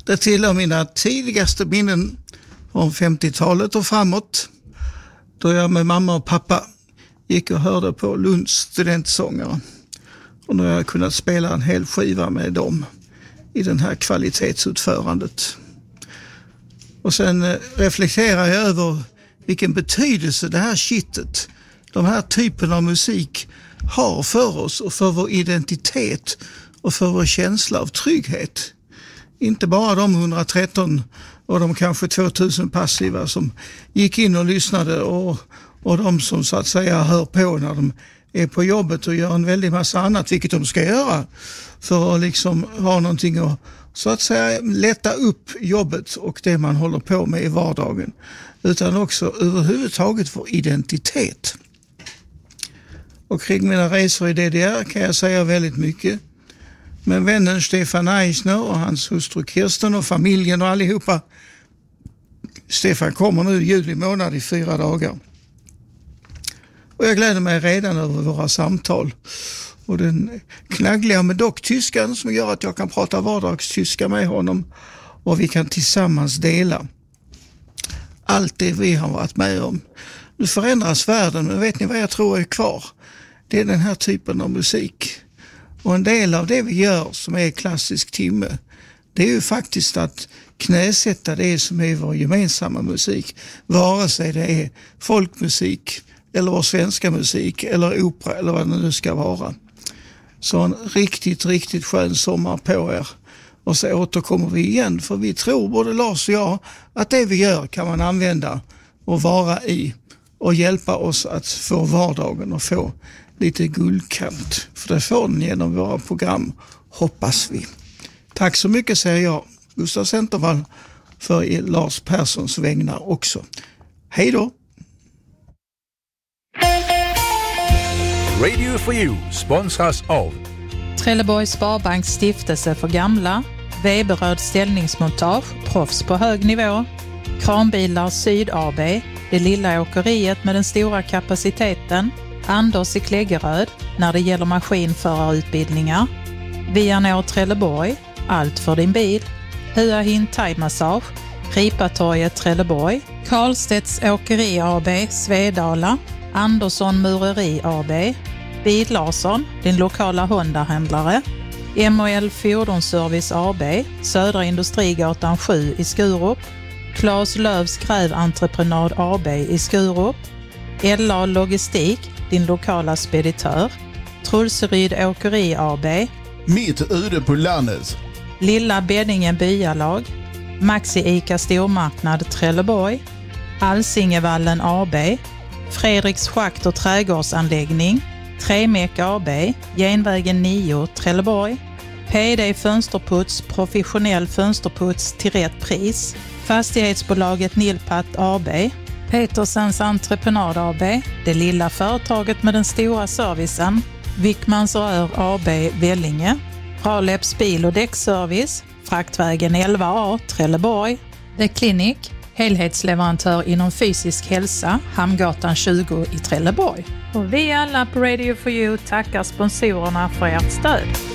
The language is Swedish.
Det tillhör mina tidigaste minnen från 50-talet och framåt. Då jag med mamma och pappa gick och hörde på Lunds studentsångare. Och nu har jag kunnat spela en hel skiva med dem i den här kvalitetsutförandet. Och sen reflekterar jag över vilken betydelse det här shitet, de här typen av musik har för oss och för vår identitet och för vår känsla av trygghet. Inte bara de 113 och de kanske 2000 passiva som gick in och lyssnade och de som så att säga hör på när de är på jobbet och gör en väldig massa annat, vilket de ska göra för att liksom ha någonting att så att säga lätta upp jobbet och det man håller på med i vardagen, utan också överhuvudtaget vår identitet. Och kring mina resor i DDR kan jag säga väldigt mycket. Men vännen Stefan Eisner och hans hustru Kirsten och familjen och allihopa. Stefan kommer nu i juli månad i 4 dagar. Och jag gläder mig redan över våra samtal. Och den knaggliga med dock tyskan som gör att jag kan prata vardagstyska med honom. Och vi kan tillsammans dela allt det vi har varit med om. Nu förändras världen, men vet ni vad jag tror är kvar? Det är den här typen av musik. Och en del av det vi gör som är klassisk timme, det är ju faktiskt att knäsätta det som är vår gemensamma musik. Vare sig det är folkmusik eller vår svenska musik eller opera eller vad det nu ska vara. Så en riktigt, riktigt skön sommar på er. Och så återkommer vi igen, för vi tror, både Lars och jag, att det vi gör kan man använda och vara i och hjälpa oss att få vardagen och få lite guldkant. För det får den genom våra program, hoppas vi. Tack så mycket säger jag, Gustav Centervall, för Lars Perssons vägnar också. Hej då! Radio for You sponsras av Trelleborgs Sparbanks stiftelse för gamla, Weberöd ställningsmontage, proffs på hög nivå, Kranbilar Syd AB, det lilla åkeriet med den stora kapaciteten, Anders i Kläggeröd när det gäller maskinförarutbildningar, Vianor Trelleborg, allt för din bil, Hua Hin Thai Massage, Ripatorget Trelleborg, Karlstedts Åkeri AB, Svedala, Andersson Mureri AB, Bil Larsson, din lokala Honda-händlare, MOL Fordonsservice AB, Södra Industrigatan 7 i Skurup, Claes Lövs Gräventreprenad AB i Skurup, LA Logistik, din lokala speditör, Trulseryd Åkeri AB, Mitt ute på landet, Lilla Beddinge Byalag, Maxi Ica Stormarknad Trelleborg, Alsingevallen AB, Fredriks Schakt och trädgårdsanläggning, Tremek AB, Genvägen 9 Trelleborg, PD Fönsterputs, professionell fönsterputs till rätt pris, Fastighetsbolaget Nilpat AB, Petersens Entreprenad AB, det lilla företaget med den stora servicen, Wickmans Rör AB Vellinge, Raleps bil- och däckservice, Fraktvägen 11A Trelleborg, The Clinic, helhetsleverantör inom fysisk hälsa, Hamngatan 20 i Trelleborg. Och vi alla på Radio for You tackar sponsorerna för ert stöd.